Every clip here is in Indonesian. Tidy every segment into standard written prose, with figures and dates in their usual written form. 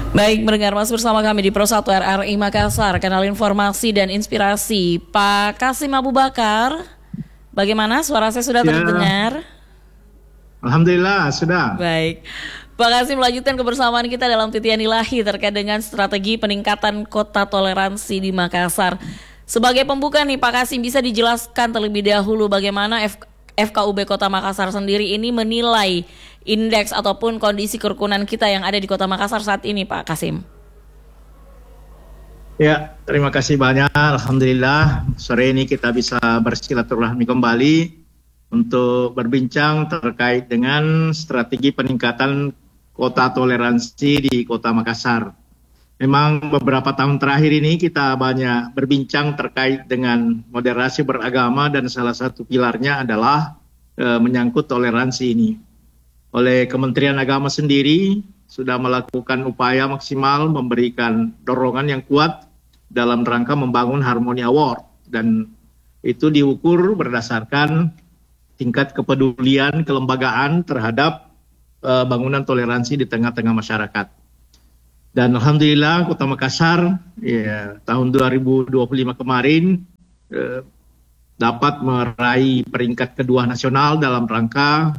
Baik, mendengar Mas bersama kami di Pro 1 RRI Makassar, kanal informasi dan inspirasi. Pak Kasim Abu Bakar, bagaimana suara saya sudah terdengar? Alhamdulillah sudah. Baik, Pak Kasim, melanjutkan kebersamaan kita dalam titian ilahi terkait dengan strategi peningkatan kota toleransi di Makassar. Sebagai pembuka nih Pak Kasim, bisa dijelaskan terlebih dahulu bagaimana FKUB Kota Makassar sendiri ini menilai indeks ataupun kondisi kerukunan kita yang ada di Kota Makassar saat ini, Pak Kasim. Ya, terima kasih banyak. Alhamdulillah sore ini kita bisa bersilaturahmi kembali untuk berbincang terkait dengan strategi peningkatan kota toleransi di Kota Makassar. Memang beberapa tahun terakhir ini kita banyak berbincang terkait dengan moderasi beragama dan salah satu pilarnya adalah menyangkut toleransi ini. Oleh Kementerian Agama sendiri sudah melakukan upaya maksimal memberikan dorongan yang kuat dalam rangka membangun Harmony Award, dan itu diukur berdasarkan tingkat kepedulian kelembagaan terhadap bangunan toleransi di tengah-tengah masyarakat. Dan Alhamdulillah Kota Makassar tahun 2025 kemarin dapat meraih peringkat kedua nasional dalam rangka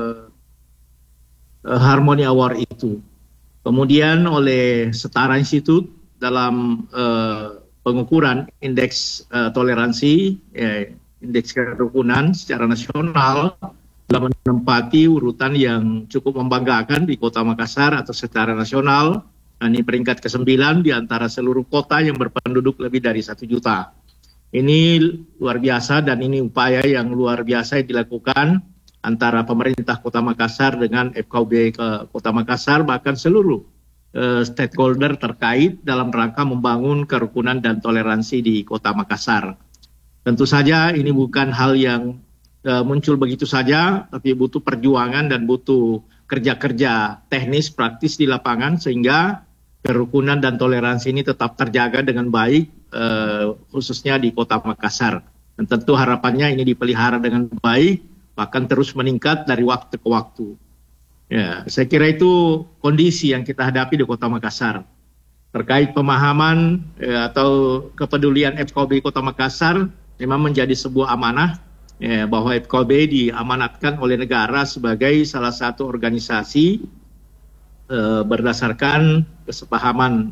Harmony Award itu. Kemudian oleh Setara Institute dalam pengukuran indeks toleransi, indeks kerukunan secara nasional telah menempati urutan yang cukup membanggakan di Kota Makassar atau secara nasional. Ini peringkat ke-9 di antara seluruh kota yang berpenduduk lebih dari 1 juta. Ini luar biasa dan ini upaya yang luar biasa yang dilakukan antara pemerintah Kota Makassar dengan FKUB Kota Makassar, bahkan seluruh stakeholder terkait dalam rangka membangun kerukunan dan toleransi di Kota Makassar. Tentu saja ini bukan hal yang muncul begitu saja, tapi butuh perjuangan dan butuh kerja-kerja teknis praktis di lapangan sehingga kerukunan dan toleransi ini tetap terjaga dengan baik, khususnya di Kota Makassar. Dan tentu harapannya ini dipelihara dengan baik, bahkan terus meningkat dari waktu ke waktu. Ya, saya kira itu kondisi yang kita hadapi di Kota Makassar. Terkait pemahaman atau kepedulian FKUB Kota Makassar, memang menjadi sebuah amanah bahwa FKUB diamanatkan oleh negara sebagai salah satu organisasi berdasarkan kesepahaman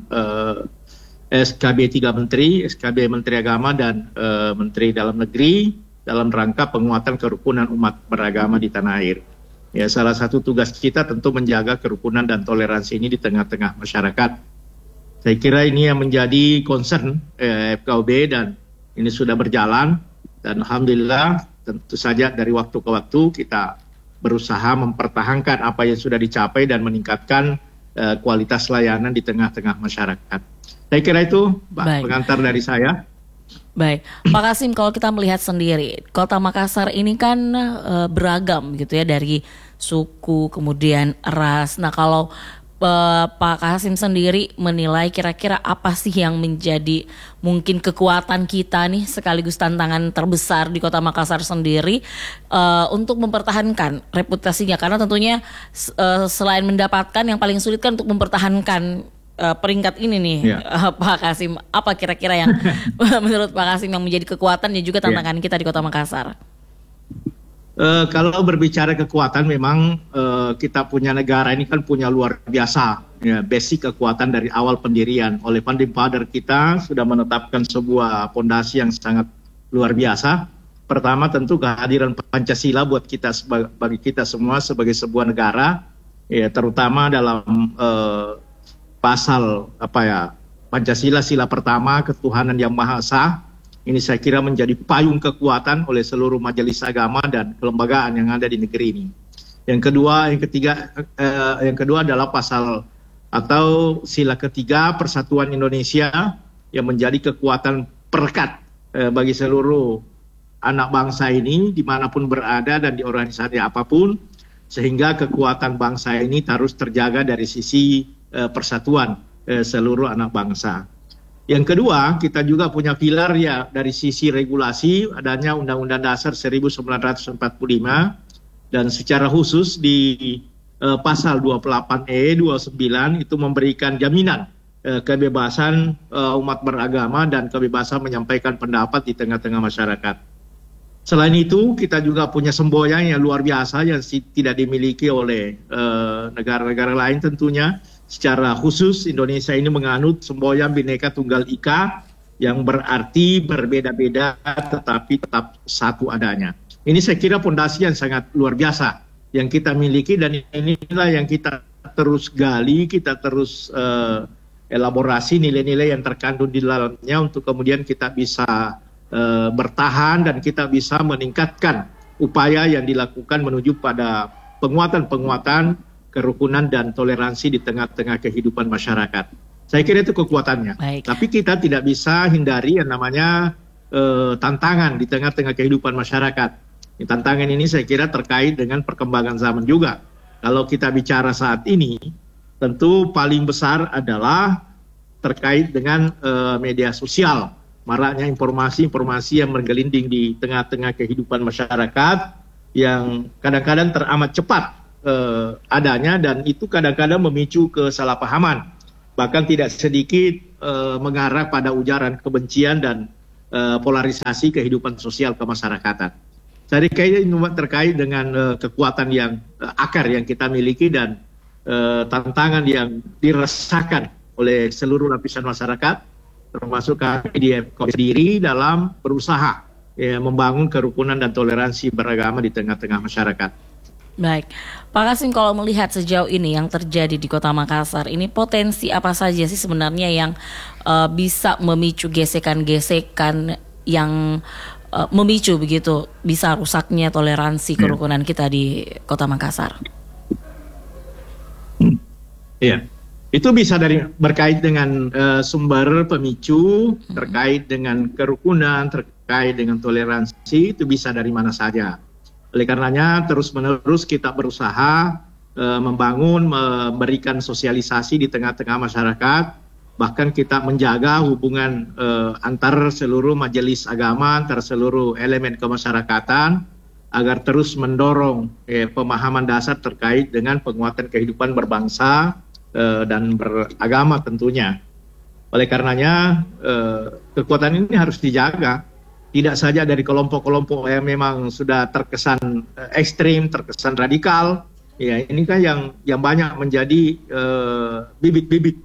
SKB 3 Menteri, SKB Menteri Agama dan Menteri Dalam Negeri dalam rangka penguatan kerukunan umat beragama di tanah air. Ya, salah satu tugas kita tentu menjaga kerukunan dan toleransi ini di tengah-tengah masyarakat. Saya kira ini yang menjadi concern FKUB dan ini sudah berjalan, dan Alhamdulillah tentu saja dari waktu ke waktu kita berusaha mempertahankan apa yang sudah dicapai dan meningkatkan kualitas layanan di tengah-tengah masyarakat. Saya kira itu pengantar dari saya. Baik, Pak Kasim, kalau kita melihat sendiri, Kota Makassar ini kan beragam gitu ya, dari suku, kemudian ras. Nah, kalau Pak Kasim sendiri menilai kira-kira apa sih yang menjadi mungkin kekuatan kita nih sekaligus tantangan terbesar di Kota Makassar sendiri untuk mempertahankan reputasinya, karena tentunya selain mendapatkan, yang paling sulit kan untuk mempertahankan peringkat ini nih, Pak Kasim. Apa kira-kira yang menurut Pak Kasim yang menjadi kekuatan dan juga tantangan kita di Kota Makassar? Kalau berbicara kekuatan, memang kita punya negara ini kan punya luar biasa basic kekuatan dari awal pendirian. Oleh Founding Father kita sudah menetapkan sebuah fondasi yang sangat luar biasa. Pertama tentu kehadiran Pancasila buat kita, bagi kita semua sebagai sebuah negara, terutama dalam pasal Pancasila sila pertama, ketuhanan yang Maha Esa. Ini saya kira menjadi payung kekuatan oleh seluruh majelis agama dan kelembagaan yang ada di negeri ini. Yang kedua adalah pasal atau sila ketiga Persatuan Indonesia yang menjadi kekuatan perekat bagi seluruh anak bangsa ini dimanapun berada dan di organisasi apapun, sehingga kekuatan bangsa ini terus terjaga dari sisi persatuan seluruh anak bangsa. Yang kedua, kita juga punya pilar dari sisi regulasi, adanya Undang-Undang Dasar 1945 dan secara khusus di pasal 28E 29 itu memberikan jaminan kebebasan umat beragama dan kebebasan menyampaikan pendapat di tengah-tengah masyarakat. Selain itu, kita juga punya semboyan yang luar biasa yang tidak dimiliki oleh negara-negara lain tentunya. Secara khusus Indonesia ini menganut semboyan Bhinneka Tunggal Ika yang berarti berbeda-beda tetapi tetap satu adanya. Ini saya kira fondasi yang sangat luar biasa yang kita miliki, dan inilah yang kita terus gali, kita terus elaborasi nilai-nilai yang terkandung di dalamnya untuk kemudian kita bisa bertahan dan kita bisa meningkatkan upaya yang dilakukan menuju pada penguatan-penguatan kerukunan dan toleransi di tengah-tengah kehidupan masyarakat. Saya kira itu kekuatannya. Baik. Tapi kita tidak bisa hindari yang namanya tantangan di tengah-tengah kehidupan masyarakat. Tantangan ini saya kira terkait dengan perkembangan zaman juga. Kalau kita bicara saat ini, tentu paling besar adalah terkait dengan media sosial. Maraknya informasi-informasi yang menggelinding di tengah-tengah kehidupan masyarakat yang kadang-kadang teramat cepat adanya, dan itu kadang-kadang memicu kesalahpahaman. Bahkan tidak sedikit mengarah pada ujaran kebencian dan polarisasi kehidupan sosial kemasyarakatan. Saya kira ini terkait dengan kekuatan yang akar yang kita miliki dan tantangan yang dirasakan oleh seluruh lapisan masyarakat, termasuk kami di FKUB sendiri dalam berusaha membangun kerukunan dan toleransi beragama di tengah-tengah masyarakat. Baik, Pak Kasim, kalau melihat sejauh ini yang terjadi di Kota Makassar, ini potensi apa saja sih sebenarnya yang bisa memicu gesekan-gesekan yang memicu begitu bisa rusaknya toleransi kerukunan kita di Kota Makassar? Iya, itu bisa berkait dengan sumber pemicu terkait dengan kerukunan, terkait dengan toleransi, itu bisa dari mana saja. Oleh karenanya terus-menerus kita berusaha membangun, memberikan sosialisasi di tengah-tengah masyarakat. Bahkan kita menjaga hubungan antar seluruh majelis agama, antar seluruh elemen kemasyarakatan, agar terus mendorong pemahaman dasar terkait dengan penguatan kehidupan berbangsa dan beragama tentunya. Oleh karenanya kekuatan ini harus dijaga, tidak saja dari kelompok-kelompok yang memang sudah terkesan ekstrim, terkesan radikal. Ya, ini kan yang banyak menjadi bibit-bibit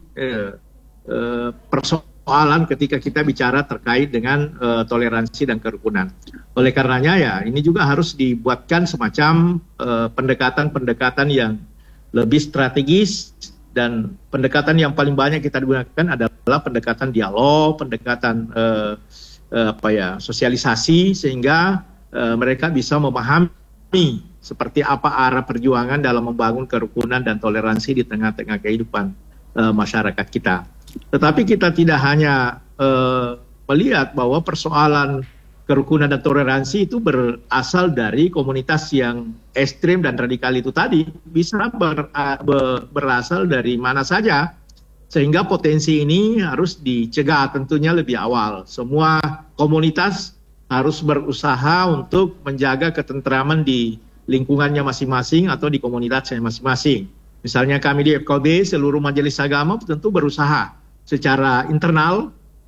persoalan ketika kita bicara terkait dengan toleransi dan kerukunan. Oleh karenanya ya ini juga harus dibuatkan semacam pendekatan-pendekatan yang lebih strategis, dan pendekatan yang paling banyak kita gunakan adalah pendekatan dialog, pendekatan sosialisasi, sehingga mereka bisa memahami seperti apa arah perjuangan dalam membangun kerukunan dan toleransi di tengah-tengah kehidupan masyarakat kita. Tetapi kita tidak hanya melihat bahwa persoalan kerukunan dan toleransi itu berasal dari komunitas yang ekstrim dan radikal itu tadi, bisa berasal dari mana saja, sehingga potensi ini harus dicegah tentunya lebih awal. Semua komunitas harus berusaha untuk menjaga ketentraman di lingkungannya masing-masing atau di komunitasnya masing-masing. Misalnya kami di FKUB, seluruh majelis agama tentu berusaha secara internal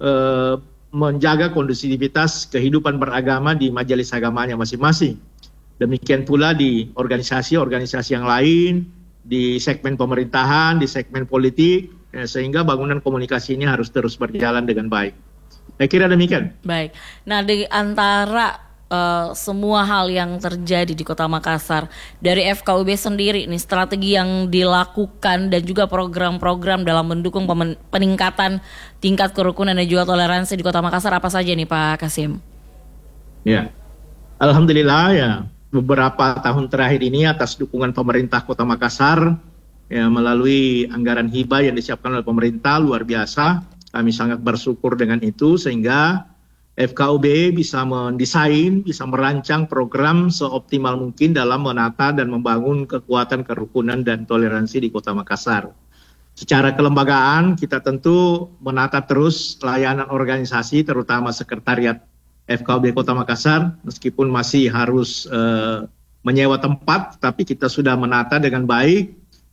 menjaga kondusivitas kehidupan beragama di majelis agamanya masing-masing. Demikian pula di organisasi-organisasi yang lain, di segmen pemerintahan, di segmen politik, sehingga bangunan komunikasi ini harus terus berjalan dengan baik. Saya kira demikian. Baik. Nah, di antara semua hal yang terjadi di Kota Makassar, dari FKUB sendiri ini strategi yang dilakukan dan juga program-program dalam mendukung peningkatan tingkat kerukunan dan juga toleransi di Kota Makassar apa saja nih Pak Kasim? Ya, alhamdulillah ya beberapa tahun terakhir ini atas dukungan pemerintah Kota Makassar ya, melalui anggaran hibah yang disiapkan oleh pemerintah luar biasa. Kami sangat bersyukur dengan itu, sehingga FKUB bisa mendesain, bisa merancang program seoptimal mungkin dalam menata dan membangun kekuatan kerukunan dan toleransi di Kota Makassar. Secara kelembagaan kita tentu menata terus layanan organisasi, terutama sekretariat FKUB Kota Makassar, meskipun masih harus menyewa tempat, tapi kita sudah menata dengan baik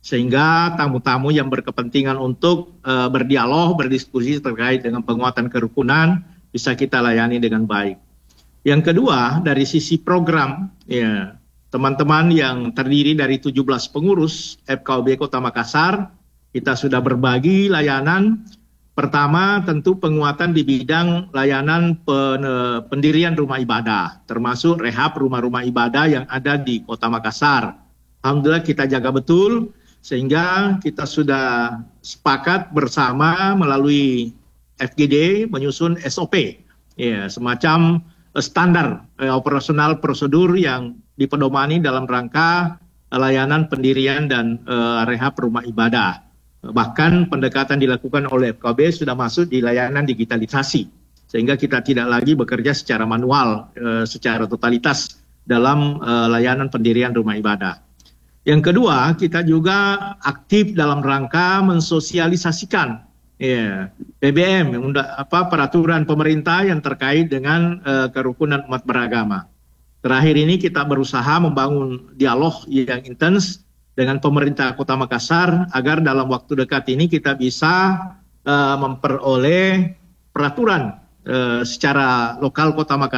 sehingga tamu-tamu yang berkepentingan untuk berdialog, berdiskusi terkait dengan penguatan kerukunan bisa kita layani dengan baik. Yang kedua, dari sisi program, ya, teman-teman yang terdiri dari 17 pengurus FKUB Kota Makassar, kita sudah berbagi layanan. Pertama, tentu penguatan di bidang layanan pendirian rumah ibadah, termasuk rehab rumah-rumah ibadah yang ada di Kota Makassar. Alhamdulillah kita jaga betul, sehingga kita sudah sepakat bersama melalui FGD menyusun SOP, ya, semacam standar operasional prosedur yang dipedomani dalam rangka layanan pendirian dan rehab rumah ibadah. Bahkan pendekatan dilakukan oleh FKB sudah masuk di layanan digitalisasi, sehingga kita tidak lagi bekerja secara manual, secara totalitas dalam layanan pendirian rumah ibadah. Yang kedua, kita juga aktif dalam rangka mensosialisasikan PBM, peraturan pemerintah yang terkait dengan kerukunan umat beragama. Terakhir ini kita berusaha membangun dialog yang intens dengan pemerintah Kota Makassar agar dalam waktu dekat ini kita bisa memperoleh peraturan secara lokal Kota Makassar